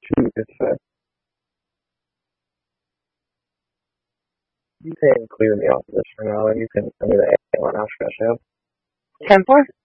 2 is set. You can clear me off of this for now, and you can send me the A1. I'll scratch it up. 10-4.